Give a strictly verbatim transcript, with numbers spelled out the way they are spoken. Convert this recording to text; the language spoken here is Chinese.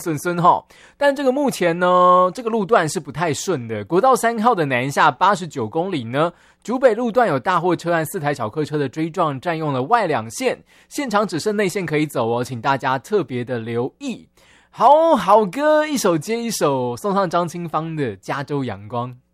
顺顺齁。但这个目前呢，这个路段是不太顺的。国道三号的南下八十九公里呢，竹北路段有大货车和四台小客车的追撞，占用了外两线，现场只剩内线可以走哦，请大家特别的留意。好好歌，一首接一首，送上张清芳的《加州阳光》。